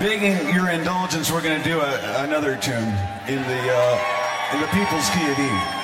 begging your indulgence, we're going to do another tune in the People's Key of E.